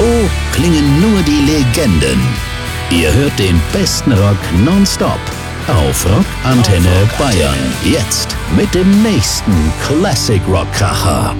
So klingen nur die Legenden. Ihr hört den besten Rock nonstop auf Rockantenne Bayern. Jetzt mit dem nächsten Classic Rock Kracher.